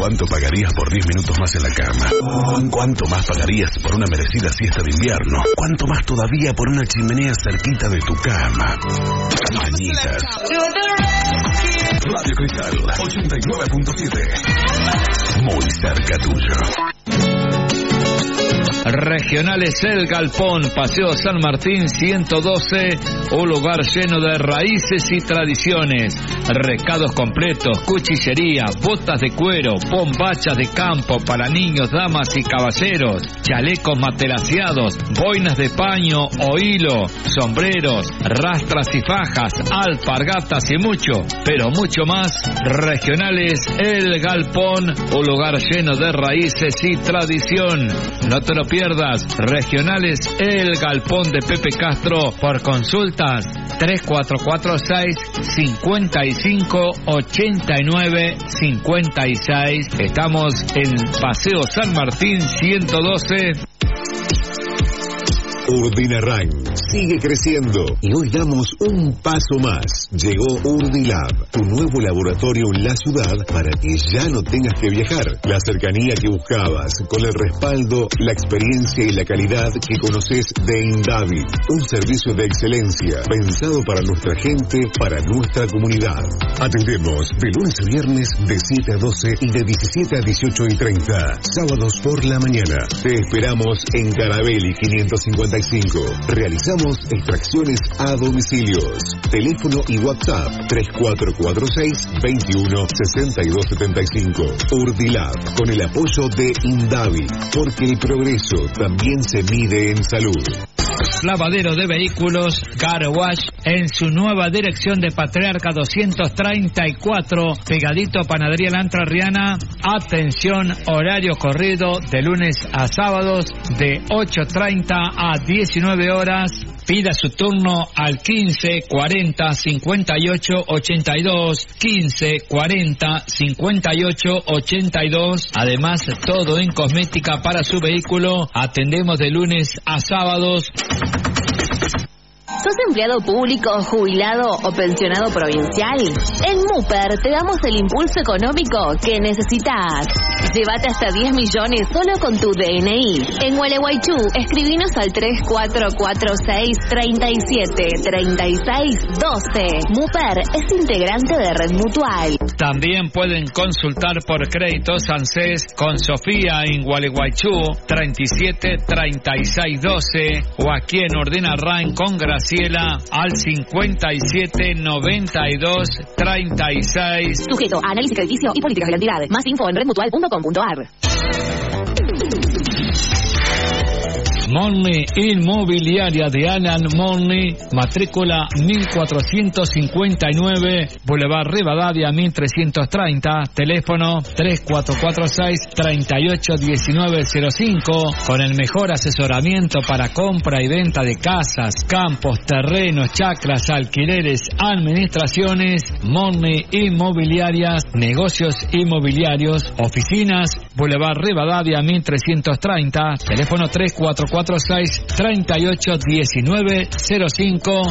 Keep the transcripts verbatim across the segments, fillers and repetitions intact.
cuánto pagarías por diez minutos más en la cama? ¿Cuánto más pagarías por una merecida siesta de invierno? ¿Cuánto más todavía por una chimenea cerquita de tu cama? Mañitas. Radio Cristal ochenta y nueve punto siete. Muy cerca tuyo. Regionales El Galpón, Paseo San Martín ciento doce, un lugar lleno de raíces y tradiciones. Recados completos, cuchillería, botas de cuero, bombachas de campo para niños, damas y caballeros, chalecos matelaseados, boinas de paño o hilo, sombreros, rastras y fajas, alpargatas y mucho, pero mucho más. Regionales El Galpón, un lugar lleno de raíces y tradición. No te lo pierdas. Regionales El Galpón de Pepe Castro. Por consultas tres cuatro cuatro seis, cinco cinco, ocho nueve cinco seis. Estamos en Paseo San Martín ciento doce. Urdinarran sigue creciendo y hoy damos un paso más. Llegó Urdilab, tu nuevo laboratorio en la ciudad para que ya no tengas que viajar. La cercanía que buscabas, con el respaldo, la experiencia y la calidad que conoces de Indavi. Un servicio de excelencia pensado para nuestra gente, para nuestra comunidad. Atendemos de lunes a viernes de siete a doce y de diecisiete a dieciocho y treinta. Sábados por la mañana. Te esperamos en Carabelli quinientos cincuenta y cinco. Realizamos extracciones a domicilios. Teléfono y WhatsApp tres cuatro cuatro seis, veintiuno, sesenta y dos setenta y cinco. Urdilab, con el apoyo de Indavi, porque el progreso también se mide en salud. Lavadero de vehículos Car Wash en su nueva dirección de Patriarca doscientos treinta y cuatro, pegadito a Panadería La Entrerriana. Atención, horario corrido de lunes a sábados de ocho treinta a diecinueve horas. Pida su turno al quince cuarenta cincuenta y ocho ochenta y dos, quince cuarenta cincuenta y ocho ochenta y dos. Además, todo en cosmética para su vehículo. Atendemos de lunes a sábados. ¿Sos empleado público, jubilado o pensionado provincial? En Muper te damos el impulso económico que necesitas. Llévate hasta diez millones solo con tu D N I. En Gualeguaychú, escribinos al tres cuatro cuatro seis, treinta y siete, treinta y seis, doce. Muper es integrante de Red Mutual. También pueden consultar por créditos ANSES con Sofía en Gualeguaychú, treinta y siete, treinta y seis, doce. O aquí en Urdinarran con Graciela al cincuenta y siete, noventa y dos, treinta y seis. Sujeto a análisis crediticio y políticas de la entidad. Más info en red mutual punto com punto a r. Money Inmobiliaria de Alan Money, matrícula mil cuatrocientos cincuenta y nueve, Boulevard Rivadavia mil trescientos treinta, teléfono tres cuatro cuatro seis, treinta y ocho diecinueve cero cinco, con el mejor asesoramiento para compra y venta de casas, campos, terrenos, chacras, alquileres, administraciones. Money Inmobiliarias, negocios inmobiliarios, oficinas, Boulevard Rivadavia mil trescientos treinta, teléfono tres cuatro cuatro seis, treinta y ocho diecinueve cero cinco.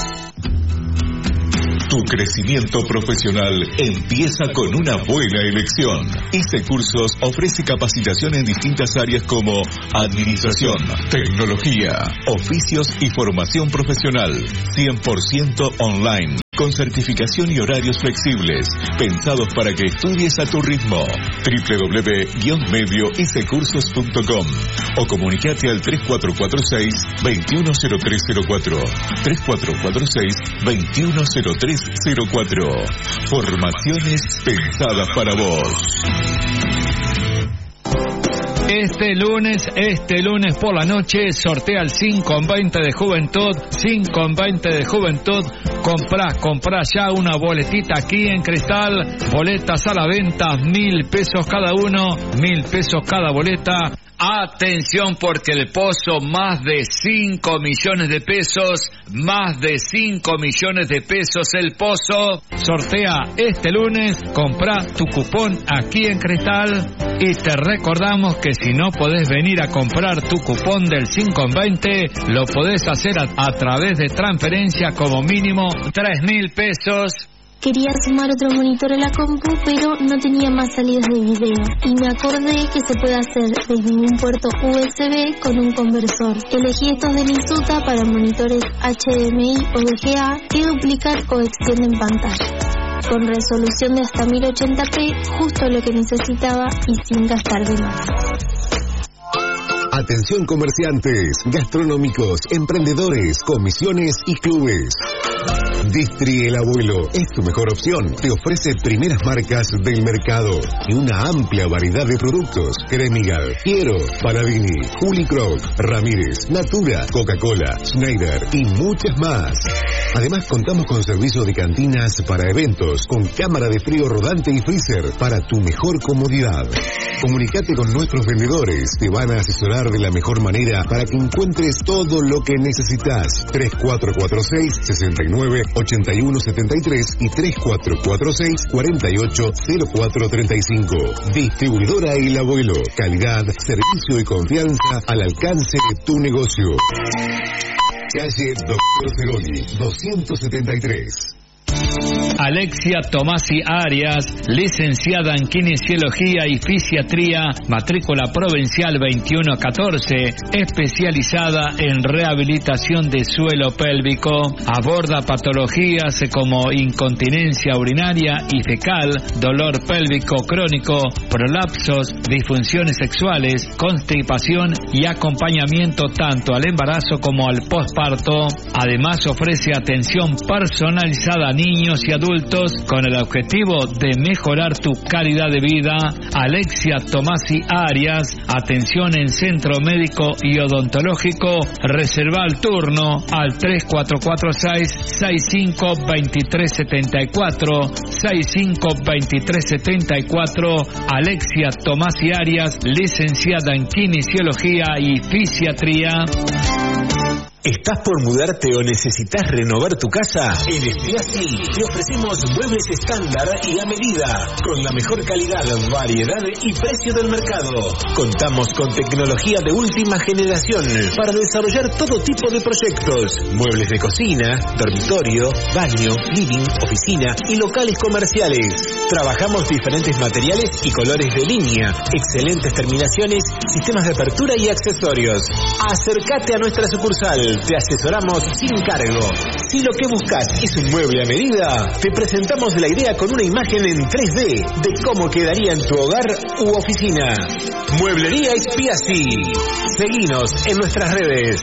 Tu crecimiento profesional empieza con una buena elección. ICE Cursos ofrece capacitación en distintas áreas como administración, tecnología, oficios y formación profesional, cien por ciento online, con certificación y horarios flexibles, pensados para que estudies a tu ritmo. doble u doble u doble u punto medio i c cursos punto com o comunicate al tres cuatro cuatro seis, veintiuno cero tres cero cuatro, tres cuatro cuatro seis, veintiuno cero tres cero cuatro. Formaciones pensadas para vos. Este lunes, este lunes por la noche, sortea el cinco en veinte de Juventud, cinco en veinte de Juventud. Comprá, comprá ya una boletita aquí en Cristal. Boletas a la venta, mil pesos cada uno, mil pesos cada boleta. Atención, porque el Pozo, más de cinco millones de pesos, más de cinco millones de pesos el Pozo. Sortea este lunes, comprá tu cupón aquí en Cristal. Y te recordamos que si no podés venir a comprar tu cupón del cinco en veinte, lo podés hacer a, a través de transferencia como mínimo tres mil pesos. Quería sumar otro monitor a la compu, pero no tenía más salidas de video. Y me acordé que se puede hacer desde un puerto U S B con un conversor. Elegí estos de Minsuta para monitores H D M I o V G A que duplican o extienden pantalla. Con resolución de hasta mil ochenta p, justo lo que necesitaba y sin gastar de más. Atención comerciantes, gastronómicos, emprendedores, comisiones y clubes. Distri El Abuelo es tu mejor opción. Te ofrece primeras marcas del mercado y una amplia variedad de productos. Cremigal, Piero, Paladini, Juli Croc, Ramírez, Natura, Coca-Cola, Schneider y muchas más. Además contamos con servicio de cantinas para eventos, con cámara de frío rodante y freezer para tu mejor comodidad. Comunicate con nuestros vendedores, te van a asesorar de la mejor manera para que encuentres todo lo que necesitas. tres cuatro cuatro seis, seis nueve, ocho uno siete tres y tres cuatro cuatro seis, cuatro ocho cero cuatro tres cinco. Distribuidora El Abuelo. Calidad, servicio y confianza al alcance de tu negocio. Calle Doctor Ceroli, doscientos setenta y tres. Alexia Tomasi Arias, licenciada en Kinesiología y Fisiatría, matrícula provincial veintiuno catorce, especializada en rehabilitación de suelo pélvico. Aborda patologías como incontinencia urinaria y fecal, dolor pélvico crónico, prolapsos, disfunciones sexuales, constipación y acompañamiento tanto al embarazo como al posparto. Además ofrece atención personalizada a niños y adultos con el objetivo de mejorar tu calidad de vida. Alexia Tomasi Arias, atención en centro médico y odontológico. Reserva el turno al tres cuatro cuatro seis, seis cinco dos tres siete cuatro, seis cinco dos tres siete cuatro. Alexia Tomasi Arias, licenciada en Kinesiología y Fisiatría. ¿Estás por mudarte o necesitas renovar tu casa? En Espiasi te ofrecemos muebles estándar y a medida, con la mejor calidad, variedad y precio del mercado. Contamos con tecnología de última generación para desarrollar todo tipo de proyectos. Muebles de cocina, dormitorio, baño, living, oficina y locales comerciales. Trabajamos diferentes materiales y colores de línea, excelentes terminaciones, sistemas de apertura y accesorios. Acércate a nuestra sucursal. Te asesoramos sin cargo. Si lo que buscas es un mueble a medida, te presentamos la idea con una imagen en tres D de cómo quedaría en tu hogar u oficina. Mueblería Espiasi. Seguinos en nuestras redes.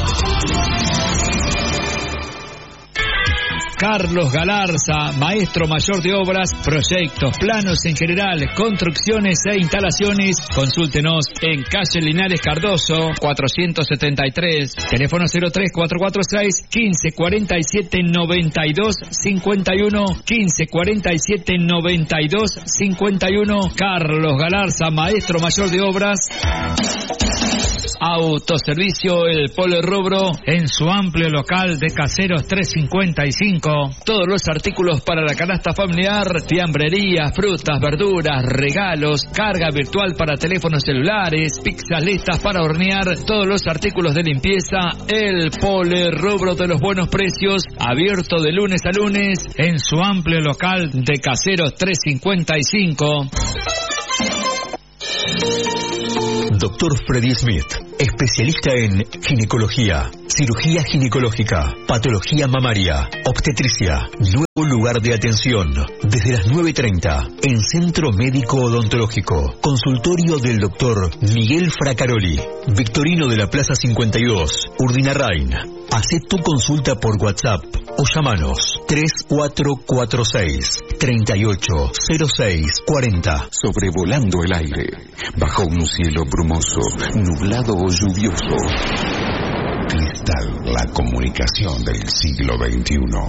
Carlos Galarza, maestro mayor de obras, proyectos, planos en general, construcciones e instalaciones. Consúltenos en calle Linares Cardoso, cuatrocientos setenta y tres, teléfono cero tres cuatro cuatro seis, quince cuarenta y siete noventa y dos cincuenta y uno, quince cuarenta y siete noventa y dos cincuenta y uno. Carlos Galarza, maestro mayor de obras. Autoservicio El Polo Rubro en su amplio local de Caseros trescientos cincuenta y cinco. Todos los artículos para la canasta familiar, fiambrería, frutas, verduras, regalos, carga virtual para teléfonos celulares, pizzas listas para hornear, todos los artículos de limpieza. El Polo Rubro de los buenos precios, abierto de lunes a lunes en su amplio local de Caseros trescientos cincuenta y cinco. Doctor Freddy Smith, especialista en ginecología, cirugía ginecológica, patología mamaria, obstetricia. Nuevo lugar de atención, desde las nueve y treinta, en Centro Médico Odontológico. Consultorio del doctor Miguel Fracaroli, Victorino de la Plaza cincuenta y dos, Urdinarrain. Hacé tu consulta por WhatsApp o llamanos tres cuatro cuatro seis, tres ocho cero seis cuatro cero. Sobrevolando el aire, bajo un cielo brumoso, nublado o lluvioso. Cristal, la comunicación del siglo veintiuno.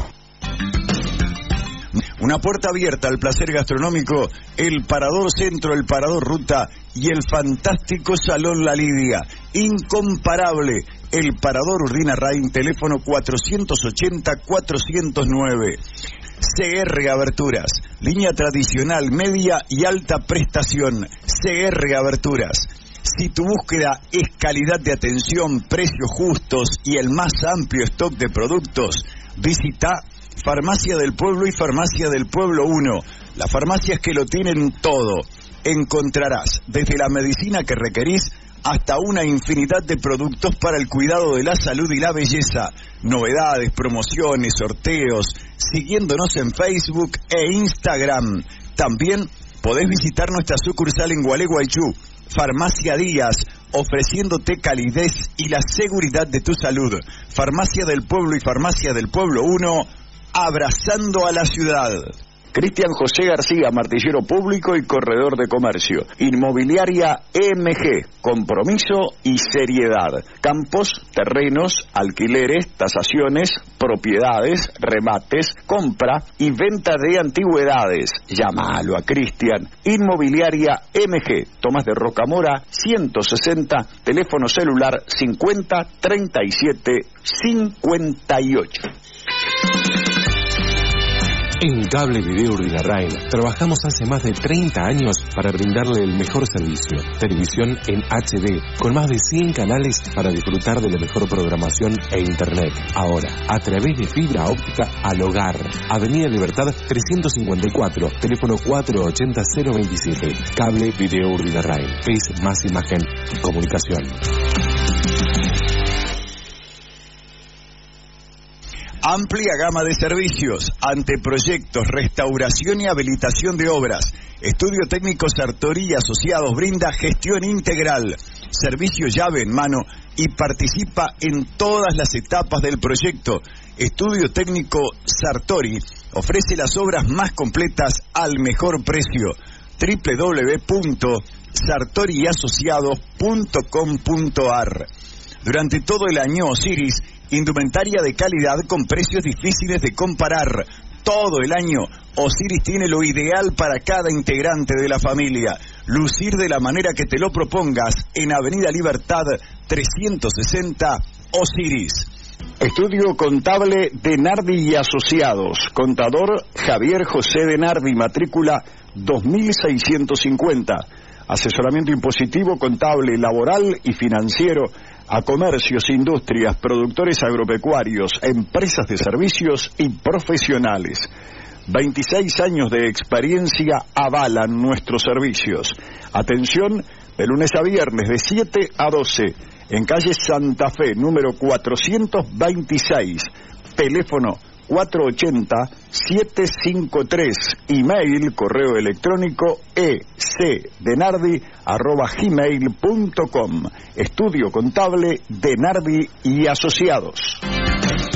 Una puerta abierta al placer gastronómico, el Parador Centro, el Parador Ruta y el fantástico Salón La Lidia. Incomparable, el Parador Urdinarrain, teléfono cuatrocientos ochenta, cuatrocientos nueve. C R Aberturas, línea tradicional, media y alta prestación. C R Aberturas. Si tu búsqueda es calidad de atención, precios justos y el más amplio stock de productos, visita Farmacia del Pueblo y Farmacia del Pueblo uno. Las farmacias que lo tienen todo. Encontrarás desde la medicina que requerís hasta una infinidad de productos para el cuidado de la salud y la belleza. Novedades, promociones, sorteos, siguiéndonos en Facebook e Instagram. También podés visitar nuestra sucursal en Gualeguaychú, Farmacia Díaz, ofreciéndote calidez y la seguridad de tu salud. Farmacia del Pueblo y Farmacia del Pueblo uno, abrazando a la ciudad. Cristian José García, martillero público y corredor de comercio. Inmobiliaria M G, compromiso y seriedad. Campos, terrenos, alquileres, tasaciones, propiedades, remates, compra y venta de antigüedades. Llámalo a Cristian. Inmobiliaria M G, Tomás de Rocamora, ciento sesenta, teléfono celular cincuenta treinta y siete cincuenta y ocho. En Cable Video Urdinarrain trabajamos hace más de treinta años para brindarle el mejor servicio. Televisión en H D, con más de cien canales para disfrutar de la mejor programación e internet. Ahora, a través de fibra óptica al hogar. Avenida Libertad trescientos cincuenta y cuatro, teléfono cuatro ochenta cero veintisiete. Cable Video Urdinarrain. Es más imagen y comunicación. Amplia gama de servicios, anteproyectos, restauración y habilitación de obras. Estudio Técnico Sartori y Asociados brinda gestión integral, servicio llave en mano y participa en todas las etapas del proyecto. Estudio Técnico Sartori ofrece las obras más completas al mejor precio. doble u doble u doble u punto sartori y asociados punto com punto a r. Durante todo el año, Osiris, indumentaria de calidad con precios difíciles de comparar. Todo el año, Osiris tiene lo ideal para cada integrante de la familia. Lucir de la manera que te lo propongas en Avenida Libertad trescientos sesenta, Osiris. Estudio Contable de Nardi y Asociados. Contador Javier José de Nardi, matrícula dos mil seiscientos cincuenta. Asesoramiento impositivo, contable, laboral y financiero a comercios, industrias, productores agropecuarios, empresas de servicios y profesionales. veintiséis años de experiencia avalan nuestros servicios. Atención, de lunes a viernes de siete a doce, en calle Santa Fe, número cuatrocientos veintiséis, teléfono cuatro ochenta siete cincuenta y tres, email, correo electrónico ecdenardi arroba gmail punto com. Estudio Contable de Nardi y Asociados.